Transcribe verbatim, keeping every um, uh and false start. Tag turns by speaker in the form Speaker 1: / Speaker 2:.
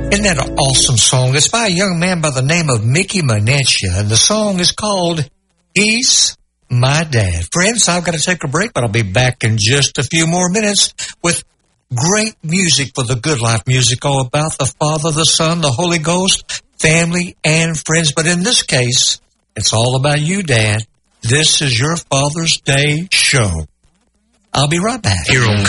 Speaker 1: Isn't that an awesome song? It's by a young man by the name of Mickey Manetia, and the song is called He's My Dad. Friends, I've got to take a break, but I'll be back in just a few more minutes with great music for the Good Life music, all about the Father, the Son, the Holy Ghost, family, and friends. But in this case, it's all about you, Dad. This is your Father's Day show. I'll be right back.
Speaker 2: Here on